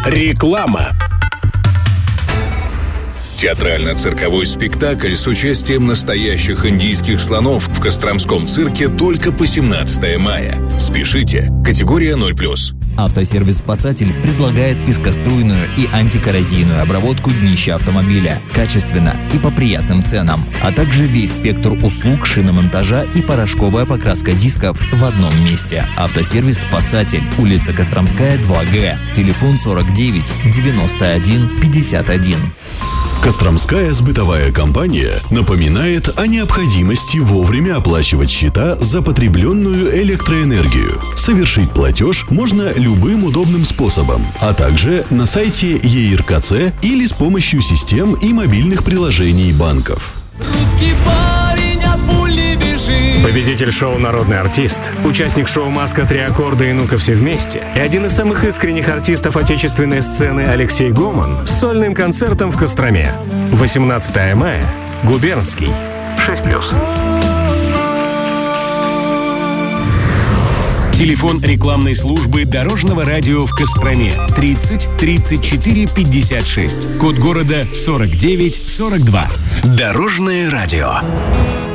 Реклама. Театрально-цирковой спектакль с участием настоящих индийских слонов в Костромском цирке только по 17 мая. Спешите. Категория 0+. Автосервис «Спасатель» предлагает пескоструйную и антикоррозийную обработку днища автомобиля качественно и по приятным ценам, а также весь спектр услуг шиномонтажа и порошковая покраска дисков в одном месте. Автосервис «Спасатель», улица Костромская, 2Г, телефон 49 91 51. Костромская сбытовая компания напоминает о необходимости вовремя оплачивать счета за потребленную электроэнергию. Совершить платеж можно любым удобным способом, а также на сайте ЕИРКЦ или с помощью систем и мобильных приложений банков. Русский парень от пули бежит. Победитель шоу «Народный артист», участник шоу «Маска, 3 аккорда» и «Ну-ка все вместе» и один из самых искренних артистов отечественной сцены Алексей Гоман с сольным концертом в Костроме. 18 мая. Губернский. 6+. Телефон рекламной службы Дорожного радио в Костроме 30 34 56. Код города 49 42. Дорожное радио.